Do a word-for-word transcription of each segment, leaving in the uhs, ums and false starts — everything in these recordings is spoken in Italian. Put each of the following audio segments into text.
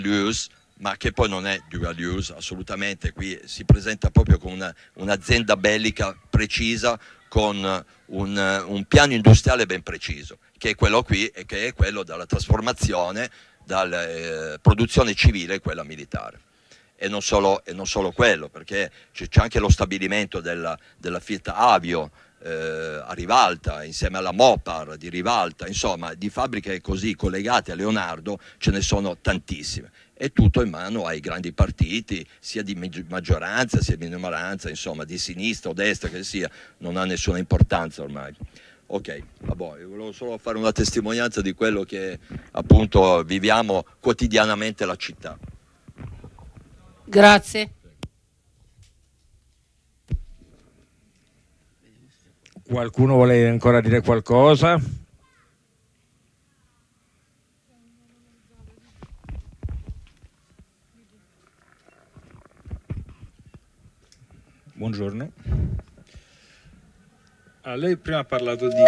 use, ma che poi non è dual use assolutamente. Qui si presenta proprio con una, un'azienda bellica precisa, con un, un piano industriale ben preciso, che è quello qui e che è quello della trasformazione dalla eh, produzione civile e quella militare. E non solo, e non solo quello, perché c'è, c'è anche lo stabilimento della, della Fiat Avio eh, a Rivalta, insieme alla Mopar di Rivalta, insomma di fabbriche così collegate a Leonardo ce ne sono tantissime. È tutto in mano ai grandi partiti, sia di maggioranza sia di minoranza, insomma di sinistra o destra che sia, non ha nessuna importanza ormai. Ok, vabbè, volevo solo fare una testimonianza di quello che appunto viviamo quotidianamente la città. Grazie. Qualcuno vuole ancora dire qualcosa? Buongiorno. Ah, lei prima ha parlato di...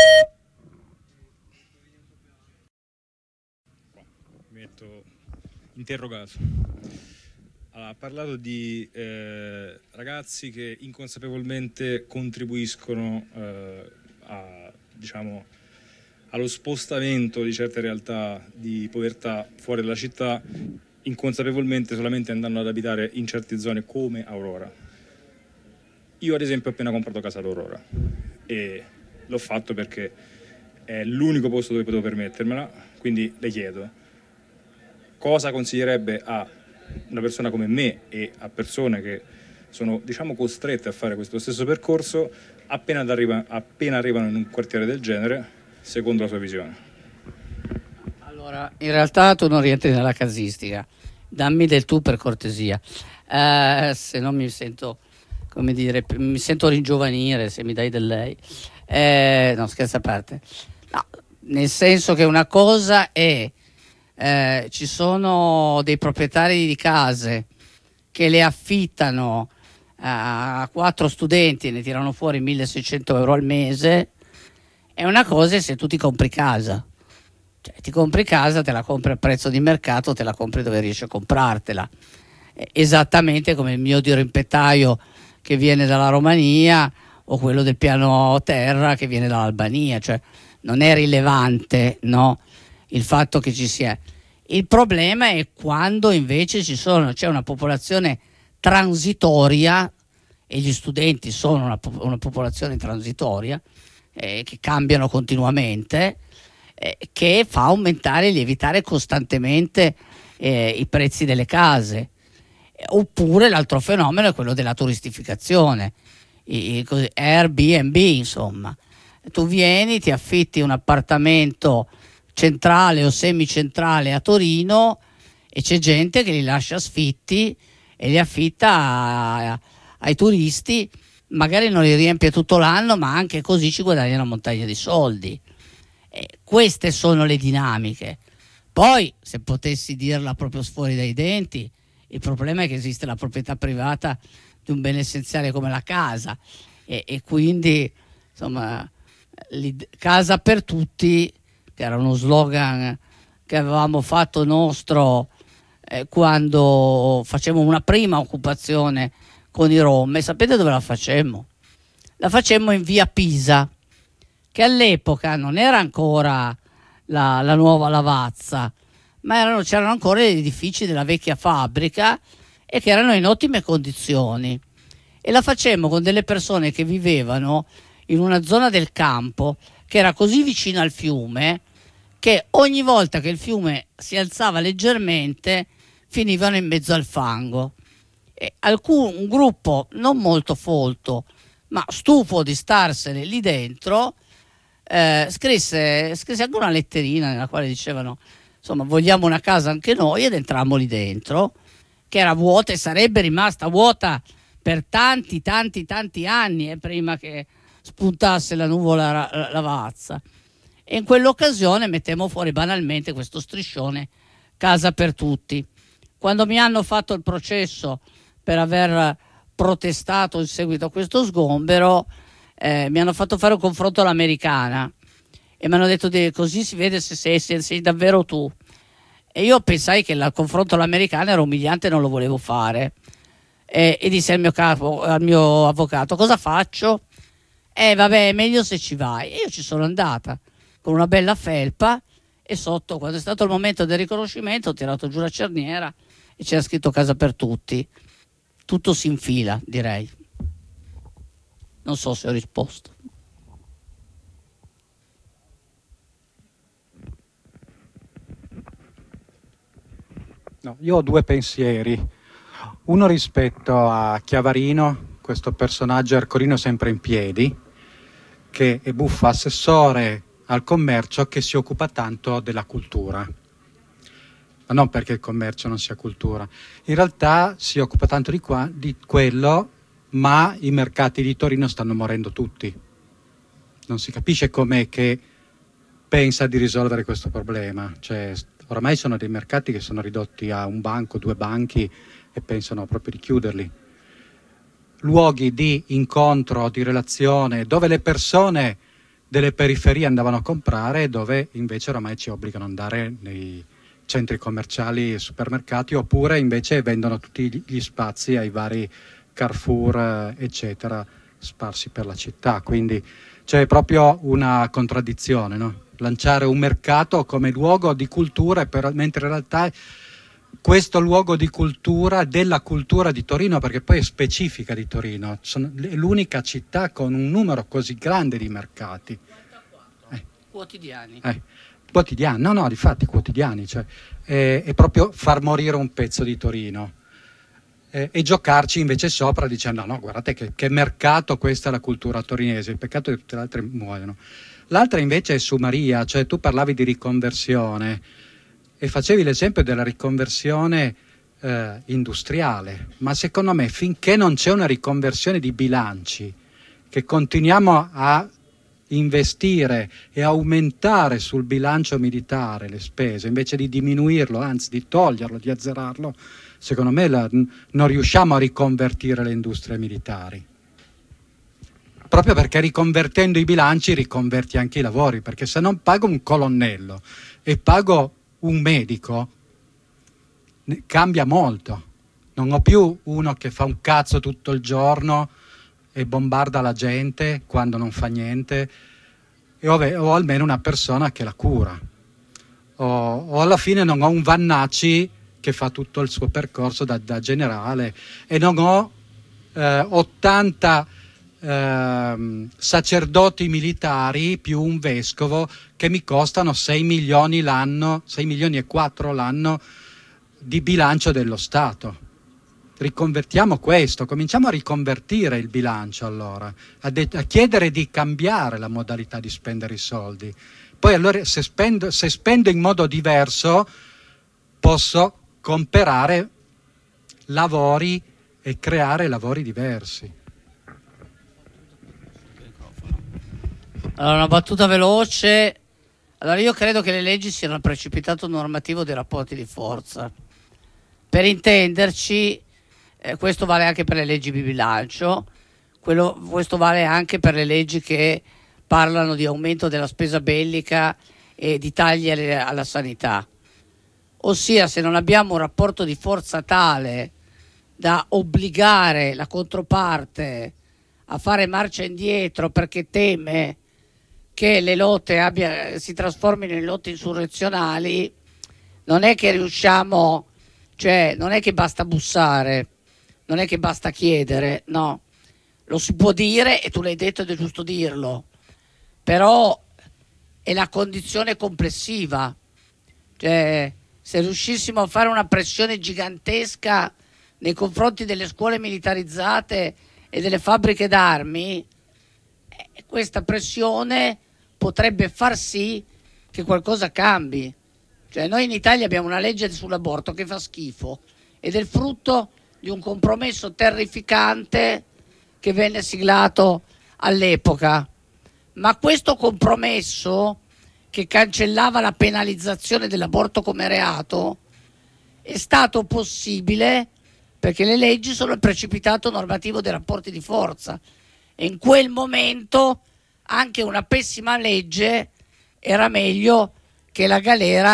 Mi metto interrogato. Ha parlato di eh, ragazzi che inconsapevolmente contribuiscono eh, a, diciamo, allo spostamento di certe realtà di povertà fuori dalla città, inconsapevolmente solamente andando ad abitare in certe zone come Aurora. Io ad esempio ho appena comprato casa ad Aurora e l'ho fatto perché è l'unico posto dove potevo permettermela, quindi le chiedo cosa consiglierebbe a una persona come me e a persone che sono, diciamo, costrette a fare questo stesso percorso appena, arriva, appena arrivano in un quartiere del genere, secondo la sua visione. Allora, in realtà tu non rientri nella casistica, dammi del tu per cortesia, eh, se no mi sento, come dire, mi sento ringiovanire se mi dai del lei. Eh, no, scherzo a parte. No, nel senso che una cosa è Eh, ci sono dei proprietari di case che le affittano a quattro studenti e ne tirano fuori milleseicento euro al mese, e una cosa è se tu ti compri casa, cioè ti compri casa, te la compri a prezzo di mercato, te la compri dove riesci a comprartela, eh, esattamente come il mio dirimpettaio che viene dalla Romania o quello del piano terra che viene dall'Albania, cioè non è rilevante, no? Il fatto che ci sia. Il problema è quando invece ci sono, c'è una popolazione transitoria, e gli studenti sono una, una popolazione transitoria, eh, che cambiano continuamente, eh, che fa aumentare e lievitare costantemente eh, i prezzi delle case. Oppure l'altro fenomeno è quello della turistificazione, i, i, così, Airbnb, insomma. Tu vieni, ti affitti un appartamento centrale o semicentrale a Torino e c'è gente che li lascia sfitti e li affitta a, a, ai turisti, magari non li riempie tutto l'anno, ma anche così ci guadagna una montagna di soldi. E queste sono le dinamiche. Poi, se potessi dirla proprio fuori dai denti, il problema è che esiste la proprietà privata di un bene essenziale come la casa, e, e quindi insomma casa per tutti, che era uno slogan che avevamo fatto nostro eh, quando facemmo una prima occupazione con i Rom. E sapete dove la facemmo? La facemmo in via Pisa, che all'epoca non era ancora la, la nuova Lavazza, ma erano, c'erano ancora gli edifici della vecchia fabbrica e che erano in ottime condizioni, e la facemmo con delle persone che vivevano in una zona del campo che era così vicina al fiume che ogni volta che il fiume si alzava leggermente finivano in mezzo al fango. E alcun, un gruppo non molto folto, ma stufo di starsene lì dentro, eh, scrisse, scrisse anche una letterina nella quale dicevano insomma vogliamo una casa anche noi, ed entrammo lì dentro, che era vuota e sarebbe rimasta vuota per tanti tanti tanti anni eh, prima che spuntasse la nuvola Lavazza. E in quell'occasione mettemmo fuori banalmente questo striscione casa per tutti. Quando mi hanno fatto il processo per aver protestato in seguito a questo sgombero, eh, mi hanno fatto fare un confronto all'americana e mi hanno detto così si vede se sei, se sei davvero tu. E io pensai che il confronto all'americana era umiliante e non lo volevo fare. E, e disse al mio capo, al mio avvocato: cosa faccio? Eh vabbè, è meglio se ci vai. E io ci sono andata con una bella felpa e sotto, quando è stato il momento del riconoscimento, ho tirato giù la cerniera e c'era scritto casa per tutti. Tutto si infila, direi. Non so se ho risposto. No, io ho due pensieri. Uno rispetto a Chiavarino, questo personaggio ercolino sempre in piedi, che è buffo assessore al commercio che si occupa tanto della cultura. Ma non perché il commercio non sia cultura. In realtà si occupa tanto di, qua, di quello, ma i mercati di Torino stanno morendo tutti. Non si capisce com'è che pensa di risolvere questo problema. Cioè, oramai sono dei mercati che sono ridotti a un banco, due banchi e pensano proprio di chiuderli. Luoghi di incontro, di relazione, dove le persone delle periferie andavano a comprare e dove invece oramai ci obbligano ad andare nei centri commerciali e supermercati, oppure invece vendono tutti gli spazi ai vari Carrefour, eccetera, sparsi per la città. Quindi c'è proprio una contraddizione, no? Lanciare un mercato come luogo di cultura, per, mentre in realtà questo luogo di cultura, della cultura di Torino, perché poi è specifica di Torino, sono, è l'unica città con un numero così grande di mercati. Eh. Quotidiani. Eh. Quotidiani, no, no, difatti quotidiani, cioè, è, è proprio far morire un pezzo di Torino. Eh, e giocarci invece sopra dicendo no, no, guardate che, che mercato, questa è la cultura torinese, il peccato è che tutte le altre muoiono. L'altra invece è su Maria, cioè tu parlavi di riconversione e facevi l'esempio della riconversione eh, industriale, ma secondo me finché non c'è una riconversione di bilanci, che continuiamo a investire e aumentare sul bilancio militare le spese invece di diminuirlo, anzi di toglierlo, di azzerarlo, secondo me la, non riusciamo a riconvertire le industrie militari. Proprio perché riconvertendo i bilanci riconverti anche i lavori, perché se non pago un colonnello e pago un medico cambia molto. Non ho più uno che fa un cazzo tutto il giorno e bombarda la gente quando non fa niente, e ho, ho almeno una persona che la cura. O, o alla fine non ho un Vannacci che fa tutto il suo percorso da, da generale, e non ho eh, ottanta eh, sacerdoti militari più un vescovo che mi costano sei milioni l'anno, sei milioni e quattro l'anno di bilancio dello Stato. Riconvertiamo questo, cominciamo a riconvertire il bilancio allora, a, de- a chiedere di cambiare la modalità di spendere i soldi. Poi allora se spendo, se spendo in modo diverso posso comprare lavori e creare lavori diversi. Allora, una battuta veloce. Allora, io credo che le leggi siano il precipitato normativo dei rapporti di forza. Per intenderci, eh, questo vale anche per le leggi di bilancio, quello, questo vale anche per le leggi che parlano di aumento della spesa bellica e di tagli alle, alla sanità. Ossia, se non abbiamo un rapporto di forza tale da obbligare la controparte a fare marcia indietro perché teme che le lotte abbia, si trasformino in lotte insurrezionali, non è che riusciamo, cioè non è che basta bussare, non è che basta chiedere, no, lo si può dire e tu l'hai detto ed è giusto dirlo, però è la condizione complessiva. Cioè, se riuscissimo a fare una pressione gigantesca nei confronti delle scuole militarizzate e delle fabbriche d'armi, eh, questa pressione potrebbe far sì che qualcosa cambi. Cioè, noi in Italia abbiamo una legge sull'aborto che fa schifo ed è il frutto di un compromesso terrificante che venne siglato all'epoca, ma questo compromesso che cancellava la penalizzazione dell'aborto come reato è stato possibile perché le leggi sono il precipitato normativo dei rapporti di forza, e in quel momento anche una pessima legge era meglio che la galera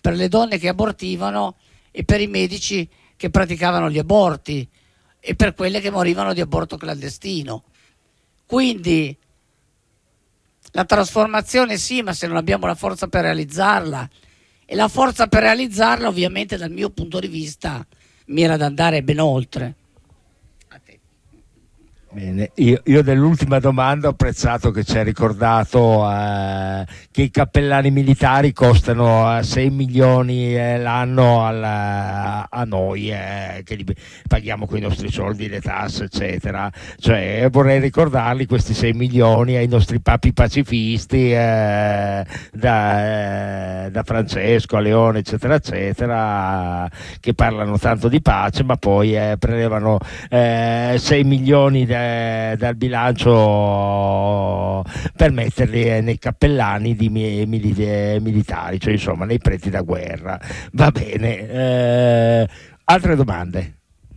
per le donne che abortivano e per i medici che praticavano gli aborti e per quelle che morivano di aborto clandestino. Quindi la trasformazione sì, ma se non abbiamo la forza per realizzarla, e la forza per realizzarla ovviamente dal mio punto di vista mira ad andare ben oltre. A te. Bene, io, io dell'ultima domanda ho apprezzato che ci hai ricordato eh, che i cappellani militari costano eh, sei milioni eh, l'anno alla, a noi, eh, che li paghiamo con i nostri soldi, le tasse, eccetera. Cioè, vorrei ricordarli questi sei milioni ai nostri papi pacifisti, eh, da, eh, da Francesco a Leone, eccetera, eccetera, che parlano tanto di pace, ma poi eh, prelevano eh, sei milioni da dal bilancio per metterli nei cappellani di mili- militari, cioè insomma nei preti da guerra. Va bene, eh, altre domande?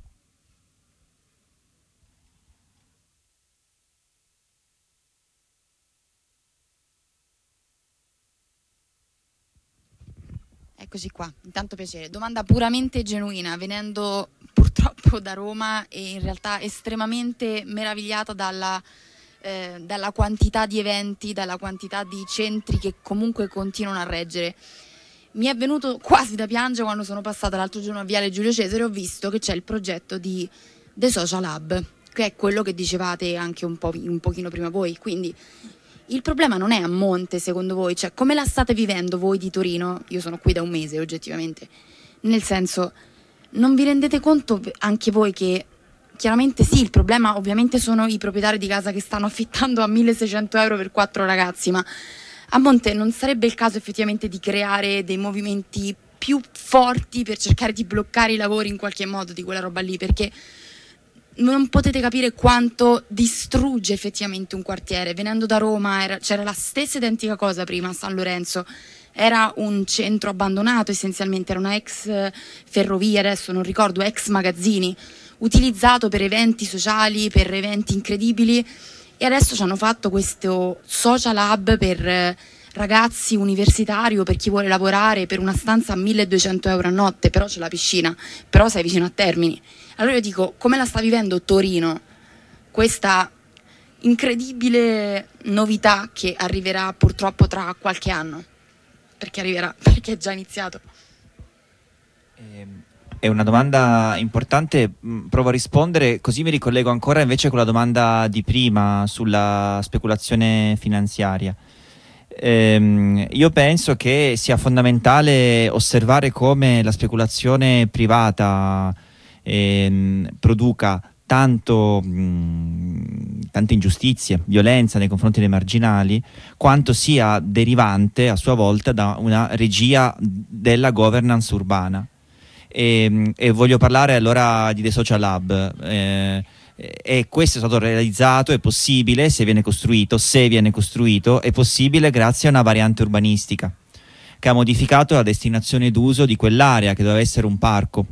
Eccoci qua, intanto piacere. Domanda puramente genuina, venendo purtroppo da Roma e in realtà estremamente meravigliata dalla, eh, dalla quantità di eventi, dalla quantità di centri che comunque continuano a reggere. Mi è venuto quasi da piangere quando sono passata l'altro giorno a Viale Giulio Cesare e ho visto che c'è il progetto di The Social Hub, che è quello che dicevate anche un po' un pochino prima voi. Quindi il problema non è a monte, secondo voi? Cioè, come la state vivendo voi di Torino? Io sono qui da un mese, oggettivamente. Nel senso, non vi rendete conto anche voi che chiaramente sì, il problema ovviamente sono i proprietari di casa che stanno affittando a milleseicento euro per quattro ragazzi, ma a monte non sarebbe il caso effettivamente di creare dei movimenti più forti per cercare di bloccare i lavori in qualche modo di quella roba lì? Perché non potete capire quanto distrugge effettivamente un quartiere. Venendo da Roma era, c'era la stessa identica cosa prima a San Lorenzo. Era un centro abbandonato essenzialmente, era una ex ferrovia, adesso non ricordo, ex magazzini, utilizzato per eventi sociali, per eventi incredibili, e adesso ci hanno fatto questo social hub per ragazzi universitari o per chi vuole lavorare, per una stanza a milleduecento euro a notte, però c'è la piscina, però sei vicino a Termini. Allora io dico, come la sta vivendo Torino questa incredibile novità che arriverà purtroppo tra qualche anno? Perché arriverà, perché è già iniziato. È una domanda importante, provo a rispondere, così mi ricollego ancora invece con la domanda di prima sulla speculazione finanziaria. Ehm, io penso che sia fondamentale osservare come la speculazione privata ehm, produca tanto, mh, tante ingiustizie, violenza nei confronti dei marginali, quanto sia derivante a sua volta da una regia della governance urbana. E, e voglio parlare allora di The Social Hub. Eh, e questo è stato realizzato, è possibile se viene costruito, se viene costruito, è possibile grazie a una variante urbanistica che ha modificato la destinazione d'uso di quell'area che doveva essere un parco.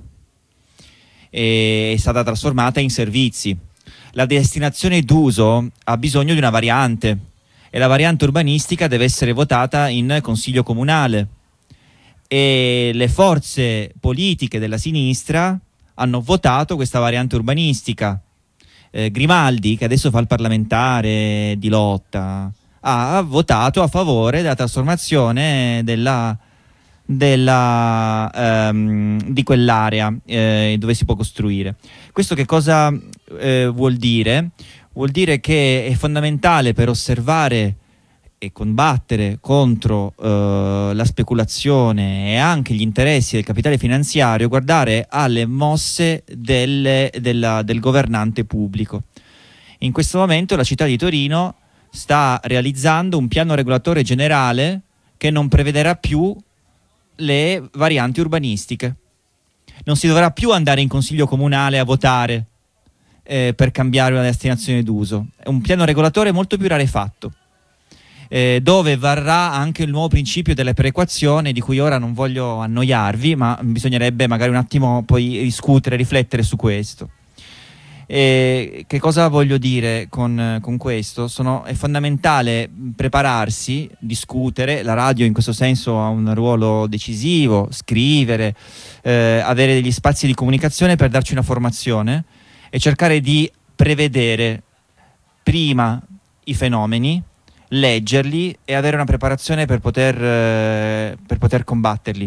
È stata trasformata in servizi. La destinazione d'uso ha bisogno di una variante e la variante urbanistica deve essere votata in consiglio comunale, e le forze politiche della sinistra hanno votato questa variante urbanistica. eh, Grimaldi, che adesso fa il parlamentare di lotta, ha votato a favore della trasformazione della Della, ehm, di quell'area eh, dove si può costruire. Questo che cosa eh, vuol dire? Vuol dire che è fondamentale, per osservare e combattere contro eh, la speculazione e anche gli interessi del capitale finanziario, guardare alle mosse delle, della, del governante pubblico. In questo momento la città di Torino sta realizzando un piano regolatore generale che non prevederà più le varianti urbanistiche. Non si dovrà più andare in consiglio comunale a votare eh, per cambiare una destinazione d'uso. È un piano regolatore molto più rarefatto, eh, dove varrà anche il nuovo principio della perequazione, di cui ora non voglio annoiarvi, ma bisognerebbe magari un attimo poi discutere, riflettere su questo. E che cosa voglio dire con, con questo? Sono, è fondamentale prepararsi, discutere, la radio in questo senso ha un ruolo decisivo, scrivere, eh, avere degli spazi di comunicazione per darci una formazione e cercare di prevedere prima i fenomeni, leggerli e avere una preparazione per poter, eh, per poter combatterli.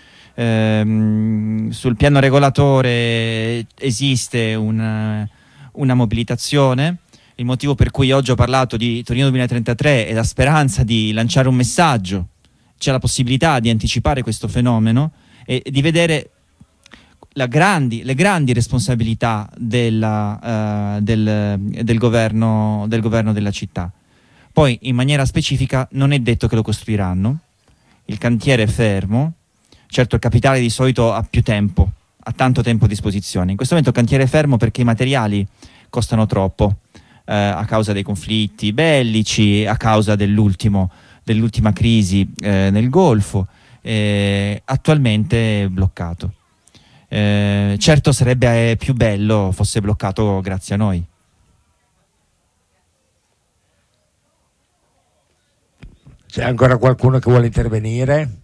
Ehm, sul piano regolatore esiste un, una mobilitazione, il motivo per cui oggi ho parlato di Torino duemilatrentatré è la speranza di lanciare un messaggio, c'è la possibilità di anticipare questo fenomeno e, e di vedere la grandi, le grandi responsabilità della, uh, del, del, governo, del governo della città. Poi in maniera specifica non è detto che lo costruiranno, il cantiere è fermo. Certo, il capitale di solito ha più tempo, ha tanto tempo a disposizione. In questo momento il cantiere è fermo perché i materiali costano troppo, eh, a causa dei conflitti bellici, a causa dell'ultimo, dell'ultima crisi eh, nel Golfo, eh, attualmente è bloccato. Eh, certo sarebbe più bello fosse bloccato grazie a noi. C'è ancora qualcuno che vuole intervenire?